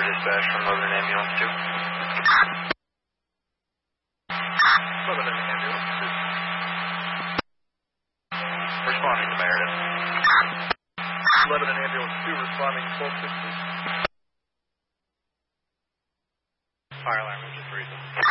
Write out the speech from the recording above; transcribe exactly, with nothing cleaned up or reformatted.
dispatch from Lebanon Ambulance two. Lebanon Ambulance two. Responding to Meredith. Lebanon Ambulance two responding to twelve sixty. Fire alarm, which is reason.